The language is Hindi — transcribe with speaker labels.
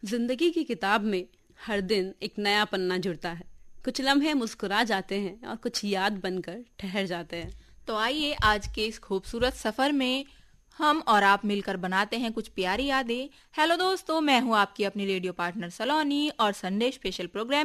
Speaker 1: जिंदगी की किताब में हर दिन एक नया पन्ना जुड़ता है। कुछ लम्हे मुस्कुरा जाते हैं और कुछ याद बनकर ठहर जाते हैं।
Speaker 2: तो आइए आज के इस खूबसूरत सफर में हम और आप मिलकर बनाते हैं कुछ प्यारी यादें। हेलो दोस्तों, मैं हूं आपकी अपनी रेडियो पार्टनर सलोनी और संडे स्पेशल प्रोग्राम